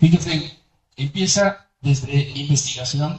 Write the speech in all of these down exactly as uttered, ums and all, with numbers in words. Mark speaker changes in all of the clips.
Speaker 1: Fíjense, empieza desde investigación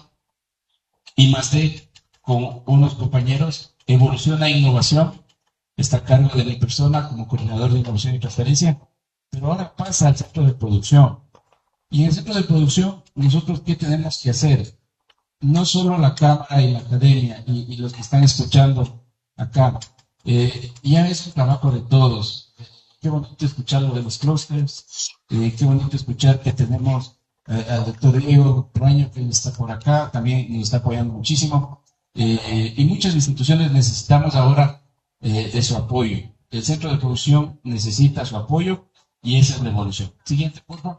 Speaker 1: y más de con unos compañeros, evoluciona a innovación, está a cargo de mi persona como coordinador de innovación y transferencia, pero ahora pasa al centro de producción. Y en el centro de producción, nosotros, ¿qué tenemos que hacer? No solo la Cámara y la Academia y, y los que están escuchando acá, eh, ya es un trabajo de todos. Qué bonito escuchar lo de los clústeres, eh, qué bonito escuchar que tenemos eh, al doctor Diego Raño, que está por acá, también nos está apoyando muchísimo, eh, y muchas instituciones necesitamos ahora eh, de su apoyo. El centro de producción necesita su apoyo y esa es la evolución. Siguiente, por favor.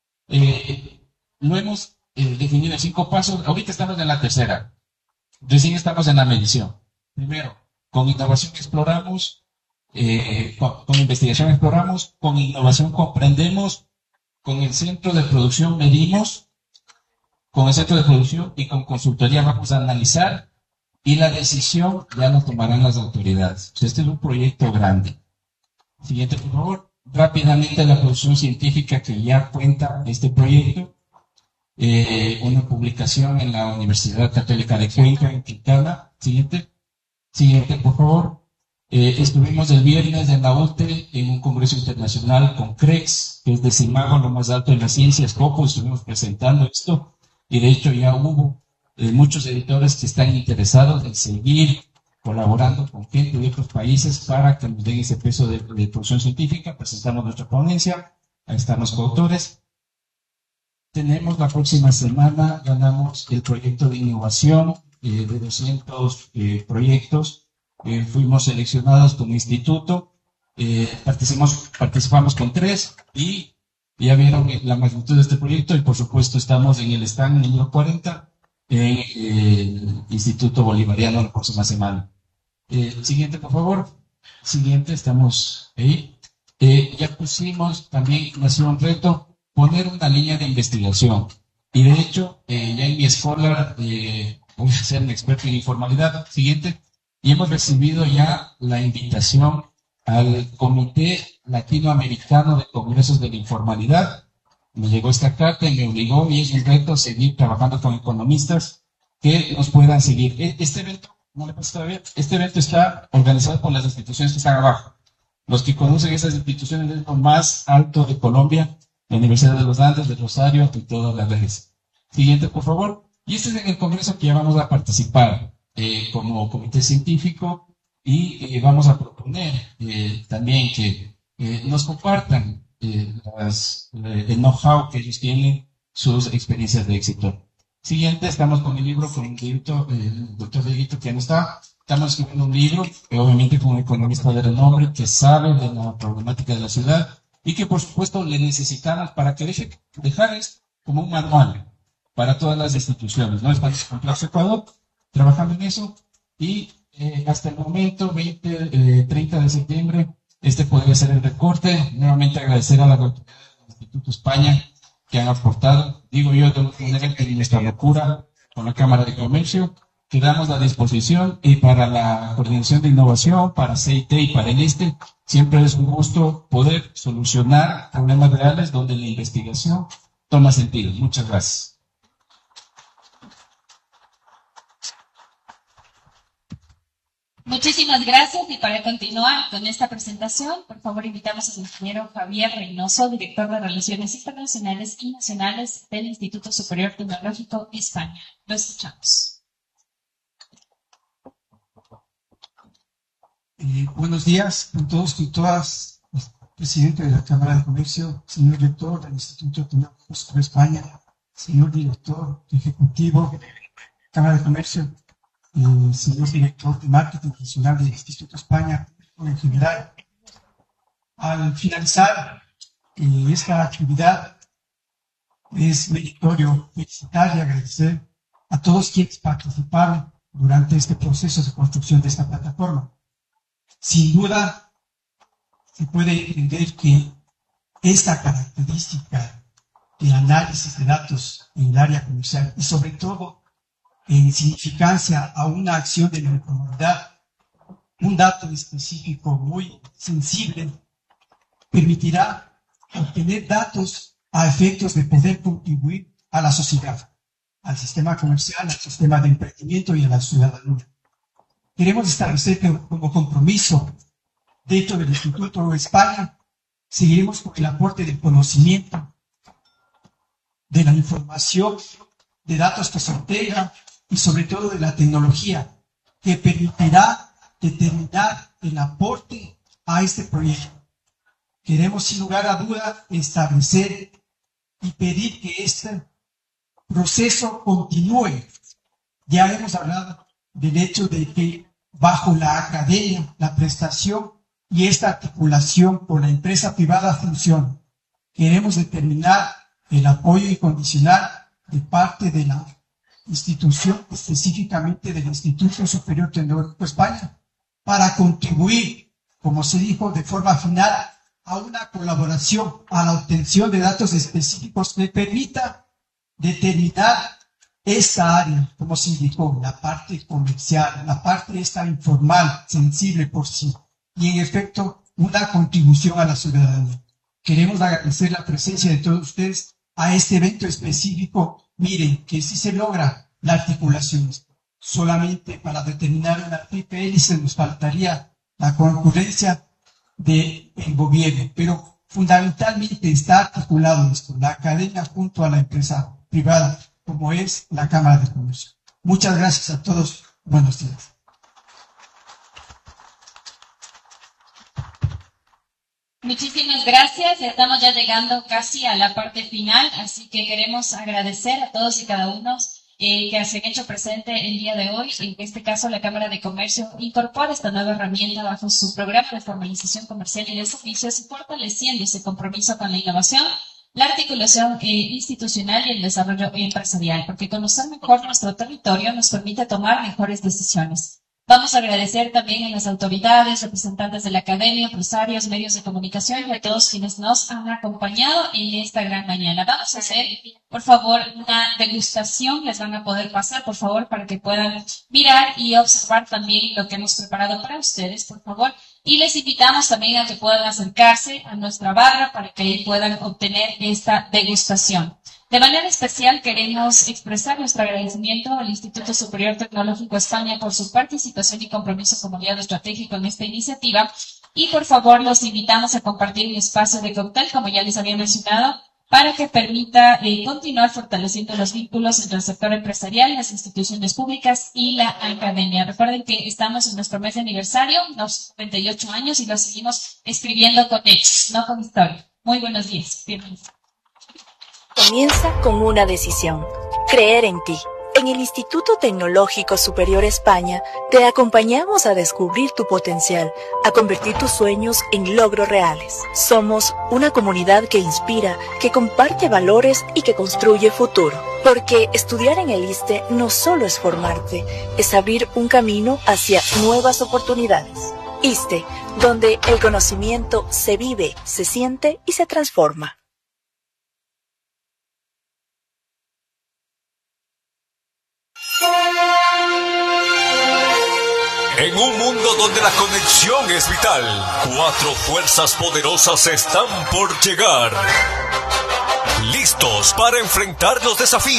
Speaker 1: Eh, lo hemos eh, definido en cinco pasos, ahorita estamos en la tercera, recién estamos en la medición. Primero, con innovación exploramos, eh, con, con investigación exploramos, con innovación comprendemos, con el centro de producción medimos, con el centro de producción y con consultoría vamos a analizar y la decisión ya la tomarán las autoridades. O sea, este es un proyecto grande. Siguiente, por favor. Rápidamente la producción científica que ya cuenta este proyecto. Eh, una publicación en la Universidad Católica de Cuenca, en Quintana. Siguiente. Siguiente, por favor. Eh, estuvimos el viernes en la U T E en un congreso internacional con CREX, que es de CIMAGO, lo más alto en las ciencias, COPO, estuvimos presentando esto, y de hecho ya hubo eh, muchos editores que están interesados en seguir colaborando con gente de otros países para que nos den ese peso de, de producción científica. Presentamos nuestra ponencia, ahí están los coautores. Tenemos la próxima semana, ganamos el proyecto de innovación eh, de doscientos eh, proyectos. Eh, fuimos seleccionados como instituto, eh, participamos, participamos con tres y ya vieron la magnitud de este proyecto y por supuesto estamos en el stand número cuarenta en el Instituto Bolivariano la próxima semana. Eh, siguiente, por favor. Siguiente, estamos ahí. Eh, ya pusimos, también nació un reto, poner una línea de investigación. Y de hecho, eh, ya en mi escuela eh, voy a ser un experto en informalidad. Siguiente. Y hemos recibido ya la invitación al Comité Latinoamericano de Congresos de la Informalidad. Me llegó esta carta y me obligó, y es un reto, seguir trabajando con economistas que nos puedan seguir. Este evento, no le pasa todavía, este evento está organizado por las instituciones que están abajo. Los que conocen esas instituciones es lo más alto de Colombia, la Universidad de los Andes, de Rosario y todas las redes. Siguiente, por favor. Y este es en el congreso que ya vamos a participar. Eh, como comité científico y eh, vamos a proponer eh, también que eh, nos compartan eh, las, eh, el know-how que ellos tienen, sus experiencias de éxito. Siguiente, estamos con el libro, con el, Dieguito, eh, el doctor Dieguito que no está, estamos escribiendo un libro, eh, obviamente con un economista de renombre que sabe de la problemática de la ciudad y que por supuesto le necesitamos para que deje dejar esto como un manual para todas las instituciones, ¿no? Estamos con Plaza Ecuador trabajando en eso y eh, hasta el momento, veinte, eh, treinta de septiembre, este podría ser el recorte. Nuevamente agradecer a la autoridad del Instituto España que han aportado, digo yo, de manera que nuestra locura con la Cámara de Comercio, quedamos a disposición y para la coordinación de innovación, para C I T y para el ISTE, siempre es un gusto poder solucionar problemas reales donde la investigación toma sentido. Muchas gracias.
Speaker 2: Muchísimas gracias y para continuar con esta presentación, por favor invitamos al ingeniero Javier Reynoso, director de Relaciones Internacionales y Nacionales del Instituto Superior Tecnológico España. Lo escuchamos.
Speaker 3: Eh, buenos días a todos y todas, presidente de la Cámara de Comercio, señor director del Instituto Tecnológico de España, señor director ejecutivo de la Cámara de Comercio, Eh, señor director de Marketing Nacional del Instituto España en general. Al finalizar eh, esta actividad, es meritorio felicitar y agradecer a todos quienes participaron durante este proceso de construcción de esta plataforma. Sin duda, se puede entender que esta característica de análisis de datos en el área comercial y sobre todo en significancia a una acción de la comunidad, un dato específico muy sensible, permitirá obtener datos a efectos de poder contribuir a la sociedad, al sistema comercial, al sistema de emprendimiento y a la ciudadanía. Queremos establecer que como compromiso dentro del Instituto España, seguiremos con el aporte del conocimiento, de la información, de datos que se obtengan y sobre todo de la tecnología que permitirá determinar el aporte a este proyecto. Queremos sin lugar a duda establecer y pedir que este proceso continúe. Ya hemos hablado del hecho de que bajo la academia, la prestación y esta articulación con la empresa privada funciona. Queremos determinar el apoyo incondicional de parte de la institución, específicamente del Instituto Superior Tecnológico España, para contribuir, como se dijo, de forma final a una colaboración, a la obtención de datos específicos que permita determinar esa área, como se indicó, la parte comercial, la parte esta informal, sensible por sí, y en efecto una contribución a la ciudadanía. Queremos agradecer la presencia de todos ustedes a este evento específico. Miren que si se logra la articulación, solamente para determinar una triple hélice nos faltaría la concurrencia del gobierno, pero fundamentalmente está articulado esto, la academia junto a la empresa privada, como es la Cámara de Comercio. Muchas gracias a todos. Buenos días.
Speaker 2: Muchísimas gracias. Estamos ya llegando casi a la parte final, así que queremos agradecer a todos y cada uno eh, que se han hecho presente el día de hoy. En este caso, la Cámara de Comercio incorpora esta nueva herramienta bajo su programa de formalización comercial y de servicios, fortaleciendo ese compromiso con la innovación, la articulación eh, institucional y el desarrollo empresarial, porque conocer mejor nuestro territorio nos permite tomar mejores decisiones. Vamos a agradecer también a las autoridades, representantes de la academia, empresarios, medios de comunicación y a todos quienes nos han acompañado en esta gran mañana. Vamos a hacer, por favor, una degustación. Les van a poder pasar, por favor, para que puedan mirar y observar también lo que hemos preparado para ustedes, por favor. Y les invitamos también a que puedan acercarse a nuestra barra para que ahí puedan obtener esta degustación. De manera especial queremos expresar nuestro agradecimiento al Instituto Superior Tecnológico España por su participación y compromiso como aliado estratégico en esta iniciativa. Y por favor los invitamos a compartir un espacio de cóctel, como ya les había mencionado, para que permita eh, continuar fortaleciendo los vínculos entre el sector empresarial, las instituciones públicas y la academia. Recuerden que estamos en nuestro mes de aniversario, los noventa y ocho años, y lo seguimos escribiendo con hechos, no con historia. Muy buenos días. Bienvenidos.
Speaker 4: Comienza con una decisión: creer en ti. En el Instituto Tecnológico Superior España te acompañamos a descubrir tu potencial, a convertir tus sueños en logros reales. Somos una comunidad que inspira, que comparte valores y que construye futuro. Porque estudiar en el ISTE no solo es formarte, es abrir un camino hacia nuevas oportunidades. ISTE, donde el conocimiento se vive, se siente y se transforma.
Speaker 5: En un mundo donde la conexión es vital, cuatro fuerzas poderosas están por llegar. Listos para enfrentar los desafíos.